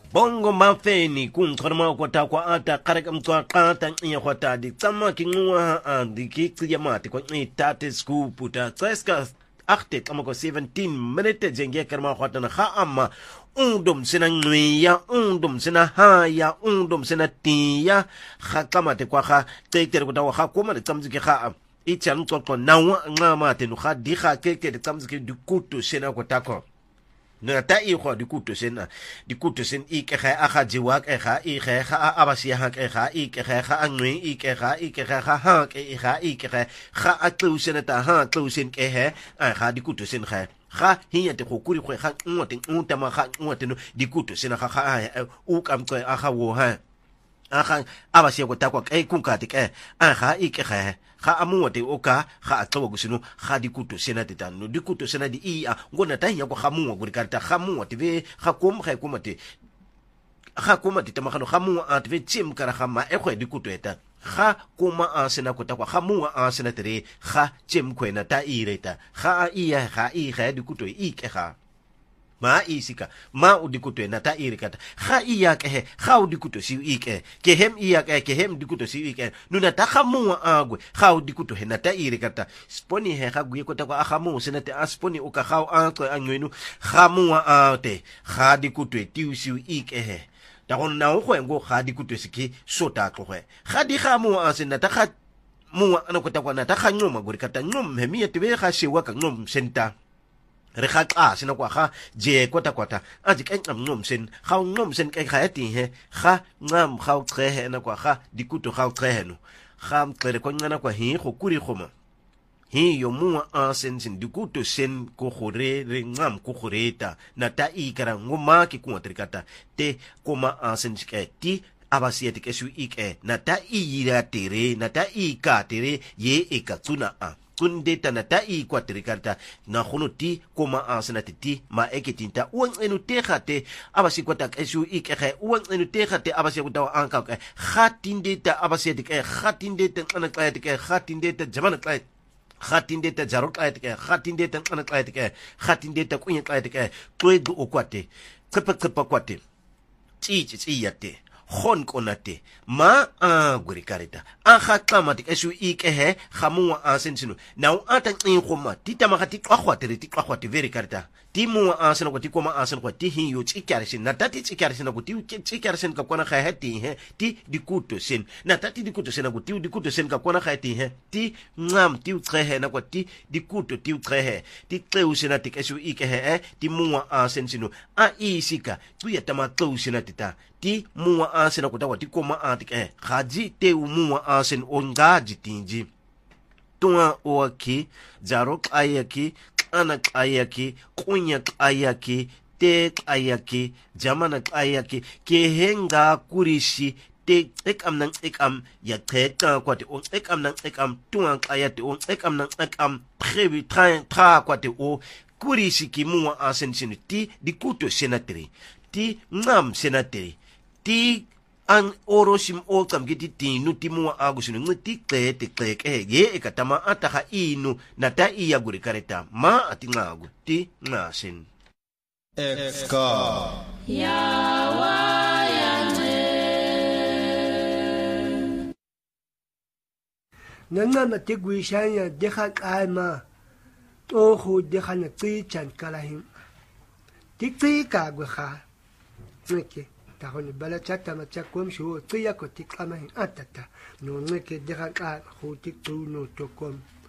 bongo mafeni kunchorma kwata kwa ata karek mtwa qata nya kwata di tsama kinwa di kiti yamati kwa tate skuputa tseska achte kama ko 17 minute jenge karma kwata na kha amma undum sina ngwiya undum sina haya undum sina tiya kha kama te kwa kha tekter ko tawa kha kuma de tsamzike kha ichan tsotso nawa ngama te no kha di kha keke de tsamzike du kutu sina ko tako na ta I go dikuto sen I ke ga aga jiwa ke ga I ge ga abasia ha ke ga I ke ga angwe I ke ga ha ke ga I ke ga a tlusen ta ha tlusen ke he ga dikuto sen ga hiya te go kuri go ga ngote unta ma ga ngote no dikuto sen ga u kam tse aga wo ha aga abasia go takwa ke kunka te ke ga I ke ga amuote oka ga atlogo kusino ga dikuto sena tetano dikuto sena di ia ngona ta ya go ga muo go dikarta ga muote ve ga komate tamagano ga muo a tve tsim kara ga ma e go dikuto eta ga koma a sena go takwa ga muo a sena tere ga tsim kwena ta ireta ga ia ga dikuto I ke ga ma isika ma udikuto na ta irikata ga iya ke ga udikuto si ike ke hem iya ke hem dikuto si ike nuna ta khamu agwe ga udikuto na ta irikata sponi he ga guye kota kwa khamu senate asponi uka ga anko anywenu khamu ate ga dikuto ti si ike he ta gonna o go ngo ga dikuto siki sota tlogwe ga di khamu a senata ga mu ana kota kwa na ta ga nyoma gorikata nyom he mi ete be ga shewa ka nyom senta re ga tla sena kwa ga je kwata a di ka ngom sen ga ngom sen ka ga ti he ga ngam ga o tsehe na kwa ga dikuto ga o tsehe no ga mtlere kwa ngana kwa hi go kuri goma hi yo mu a sen dikuto sen ko gore re ngam ko goreta na ta I kara ngoma ki ku trikata te koma a sen ti abasiete ke su ike na ta I ira tere na ta I ka tere ye e ka tsuna a kunde ta na ta I kwa trikarta na khono ti koma asana ti ma eketinta uang enu tegate abasi kwata esu ike ge uang enu tegate abasi kwata anka ke khatinde ta abasi ke khatinde ta ana klait ke khatinde ta jamana klait khatinde ta jarot klait ke khatinde ta ana klait ke khatinde ta kunya klait ke tloedu okwate tsepa kwate ti yate khon konate ma guri kareta ga xamati esu ike he khamu a sensino now ata ngoma titama ga ti xwakhwate very kareta ti mu a seno go ti koma a seno go ti hi yo tsikarisen na tati tsikarisen go ti tsikarisen ka kona ga he ti he ti dikuto sen na tati dikuto sen go ti dikuto sen ka kona ga ti he ti ngam ti utrehe na go ti dikuto ti utrehe ti tleusena ti esu ike he ti mu a sensino a isika tu ya tama tleusena tita ti mu a seno go ta ti koma a ti ke gaji te mu a sen ongaji tinji tunga o aki jarok ayaki ana ayaki kunya ayaki te ayaki jamana ayaki ke henga kurishi te ekam nang ekam ya teta kwate on ekam nang ekam tunga ayate on ekam nang ekam previ tra kwate o kurishi ki mu a sen ti dikuto senatri ti ngam senatri ti an orosim okam giti tinu timu agusinu ngiti kleke ye ekatama ataha inu nata iya guri kareta ma atingagu ti ngasin Eka Yawa Yahweh Nana matigwi shanya dekha kaima Toho dekha na chan kalahim Tikti kagwe kha Neke tahoni bala chata machakom shu tiya ko tikama atata no neke dekha ka khu tiktu no tokom